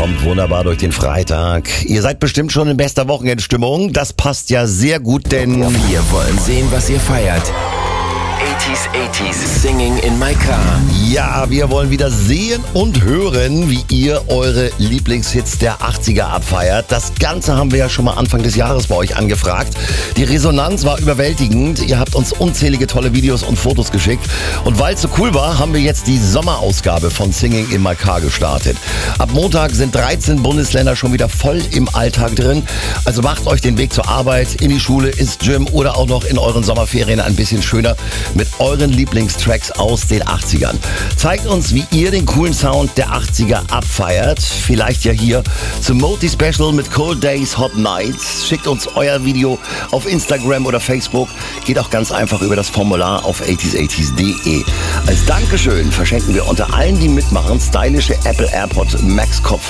kommt wunderbar durch den Freitag. Ihr seid bestimmt schon in bester Wochenendstimmung. Das passt ja sehr gut, denn wir wollen sehen, was ihr feiert. 80s, Singing in my car. ja, wir wollen wieder sehen und hören, wie ihr eure Lieblingshits der 80er abfeiert. Das Ganze haben wir ja schon mal Anfang des Jahres bei euch angefragt. Die Resonanz war überwältigend. Ihr habt uns unzählige tolle Videos und Fotos geschickt. Und weil es so cool war, haben wir jetzt die Sommerausgabe von Singing in my car gestartet. Ab Montag sind 13 Bundesländer schon wieder voll im Alltag drin. Also macht euch den Weg zur Arbeit, in die Schule, ins Gym oder auch noch in euren Sommerferien ein bisschen schöner mit euren Lieblingstracks aus den 80ern. Zeigt uns, wie ihr den coolen Sound der 80er abfeiert. Vielleicht ja hier zum Multi-Special mit Cold Days, Hot Nights. Schickt uns euer Video auf Instagram oder Facebook. Geht auch ganz einfach über das Formular auf 80s80s.de. Als Dankeschön verschenken wir unter allen, die mitmachen, stylische Apple AirPods Max Kopfhörer